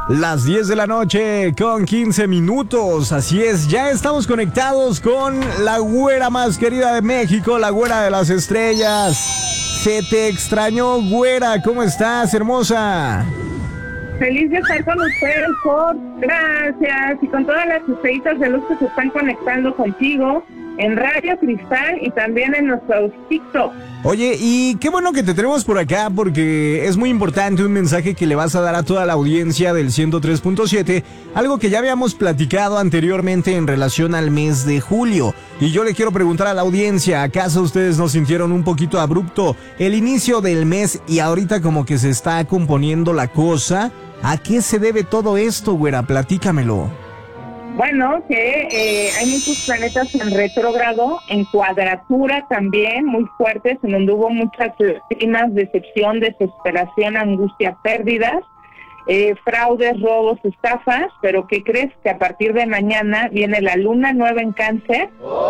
Las 10 de la noche con 15 minutos. Así es, ya estamos conectados con la güera más querida de México, la güera de las estrellas. Se te extrañó, güera. ¿Cómo estás, hermosa? Feliz de estar con ustedes, por gracias, y con todas las estrellitas de luz que se están conectando contigo en Radio Cristal y también en nuestros TikTok. Oye, y qué bueno que te tenemos por acá porque es muy importante un mensaje que le vas a dar a toda la audiencia del 103.7, algo que ya habíamos platicado anteriormente en relación al mes de julio. Y yo le quiero preguntar a la audiencia, ¿acaso ustedes no sintieron un poquito abrupto el inicio del mes y ahorita como que se está componiendo la cosa? ¿A qué se debe todo esto, güera? Platícamelo. Bueno, que hay muchos planetas en retrógrado, en cuadratura también, muy fuertes, en donde hubo muchas lágrimas, decepción, desesperación, angustia, pérdidas, fraudes, robos, estafas, pero ¿qué crees? Que a partir de mañana viene la luna nueva en Cáncer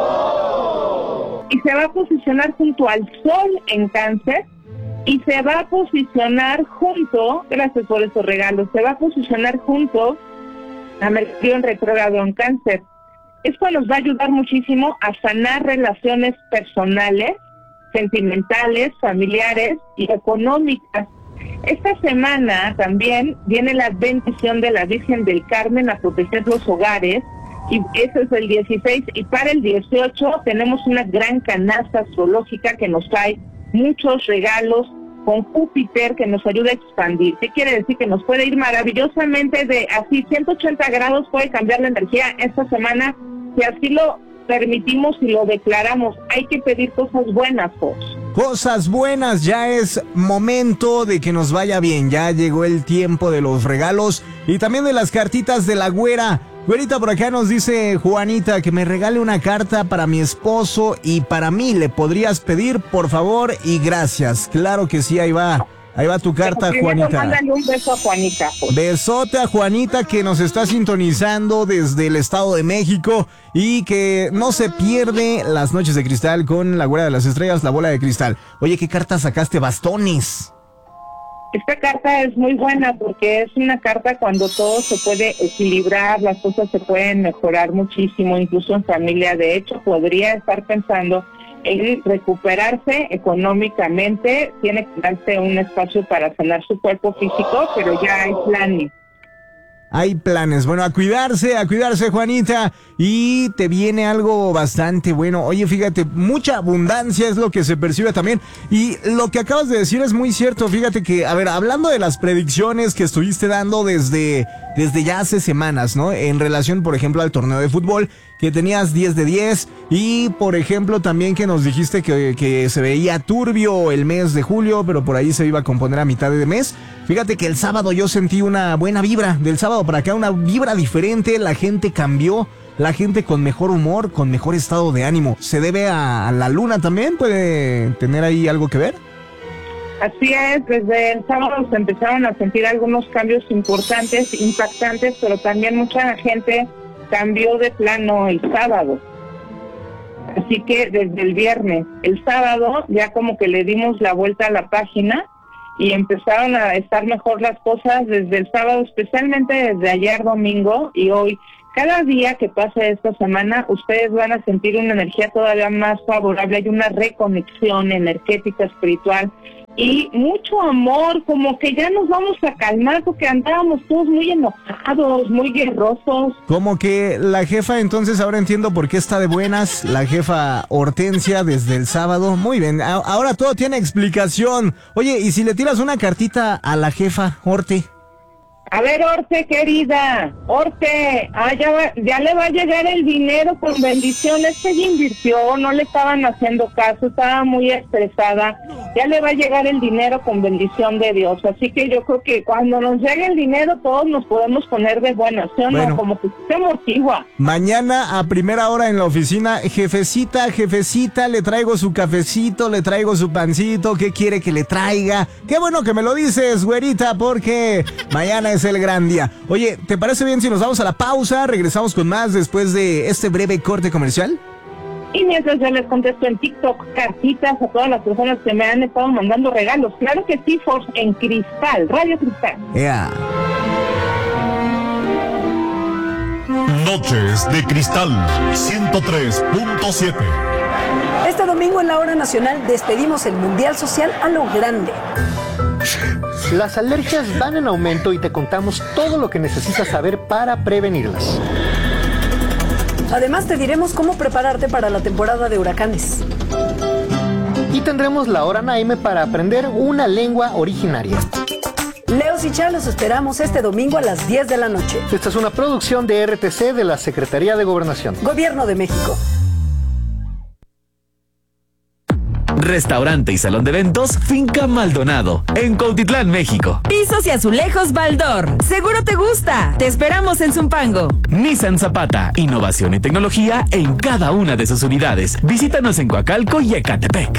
y se va a posicionar junto al Sol en Cáncer y se va a posicionar junto, gracias por esos regalos, se va a posicionar junto a Mercurio en retrógrado en Cáncer. Esto nos va a ayudar muchísimo a sanar relaciones personales, sentimentales, familiares y económicas. Esta semana también viene la bendición de la Virgen del Carmen a proteger los hogares, y eso es el 16, y para el 18 tenemos una gran canasta astrológica que nos trae muchos regalos, con Júpiter que nos ayuda a expandir. ¿Qué quiere decir? Que nos puede ir maravillosamente de así 180 grados, puede cambiar la energía esta semana, si así lo permitimos y lo declaramos. Hay que pedir cosas buenas, Jos. Cosas buenas, ya es momento de que nos vaya bien, ya llegó el tiempo de los regalos y también de las cartitas de la güera. Güerita, por acá nos dice Juanita que me regale una carta para mi esposo y para mí. ¿Le podrías pedir, por favor? Y gracias. Claro que sí, ahí va tu carta, Juanita. Mándale un beso a Juanita. Pues. Besote a Juanita que nos está sintonizando desde el Estado de México y que no se pierde las noches de cristal con la güera de las estrellas, la bola de cristal. Oye, ¿qué carta sacaste? Bastones. Esta carta es muy buena porque es una carta cuando todo se puede equilibrar, las cosas se pueden mejorar muchísimo, incluso en familia. De hecho, podría estar pensando en recuperarse económicamente, tiene que darse un espacio para sanar su cuerpo físico, pero ya hay planes. Hay planes. Bueno, a cuidarse, Juanita. Y te viene algo bastante bueno. Oye, fíjate, mucha abundancia es lo que se percibe también. Y lo que acabas de decir es muy cierto. Fíjate que, a ver, hablando de las predicciones que estuviste dando desde ya hace semanas, ¿no? En relación, por ejemplo, al torneo de fútbol, que tenías 10 de 10. Y, por ejemplo, también que nos dijiste que se veía turbio el mes de julio, pero por ahí se iba a componer a mitad de mes. Fíjate que el sábado yo sentí una buena vibra. Del sábado para acá, una vibra diferente. La gente cambió. La gente con mejor humor, con mejor estado de ánimo. ¿Se debe a la luna también? ¿Puede tener ahí algo que ver? Así es, desde el sábado se empezaron a sentir algunos cambios importantes, impactantes, pero también mucha gente cambió de plano el sábado. Así que desde el viernes, el sábado ya como que le dimos la vuelta a la página y empezaron a estar mejor las cosas desde el sábado, especialmente desde ayer domingo y hoy. Cada día que pase esta semana, ustedes van a sentir una energía todavía más favorable, hay una reconexión energética, espiritual y mucho amor, como que ya nos vamos a calmar porque andábamos todos muy enojados, muy guerrosos. Como que la jefa, entonces ahora entiendo por qué está de buenas, la jefa Hortensia desde el sábado. Muy bien, ahora todo tiene explicación. Oye, ¿y si le tiras una cartita a la jefa, Horte? A ver, Orte, querida, Orte, ya le va a llegar el dinero con bendición. Ella invirtió, no le estaban haciendo caso, estaba muy estresada. Ya le va a llegar el dinero con bendición de Dios. Así que yo creo que cuando nos llegue el dinero, todos nos podemos poner de buena, ¿sí o no? Como que se amortigua. Mañana a primera hora en la oficina, jefecita, le traigo su cafecito, le traigo su pancito, ¿qué quiere que le traiga? Qué bueno que me lo dices, güerita, porque mañana es el gran día. Oye, ¿te parece bien si nos vamos a la pausa? Regresamos con más después de este breve corte comercial. Y mientras yo les contesto en TikTok cartitas a todas las personas que me han estado mandando regalos. Claro que sí, Force, en Cristal, Radio Cristal. Yeah. Noches de Cristal 103.7. Este domingo en la Hora Nacional despedimos el Mundial Social a lo grande. Las alergias van en aumento y te contamos todo lo que necesitas saber para prevenirlas. Además te diremos cómo prepararte para la temporada de huracanes. Y tendremos la Hora Naime para aprender una lengua originaria. Leos y Chá los esperamos este domingo a las 10 de la noche. Esta es una producción de RTC de la Secretaría de Gobernación. Gobierno de México. Restaurante y salón de eventos Finca Maldonado, en Cuautitlán, México. Pisos y azulejos Baldor. Seguro te gusta. Te esperamos en Zumpango. Nissan Zapata, innovación y tecnología en cada una de sus unidades. Visítanos en Coacalco y Ecatepec.